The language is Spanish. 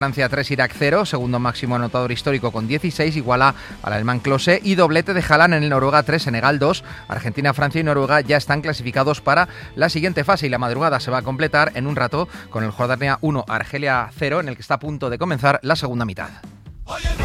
Francia 3, Irak 0, segundo máximo anotador histórico con 16, iguala al alemán Klose, y doblete de Haaland en el Noruega 3, Senegal 2. Argentina, Francia y Noruega ya están clasificados para la siguiente fase y la madrugada se va a completar en un rato con el Jordania 1, Argelia 0, en el que está a punto de comenzar la segunda mitad.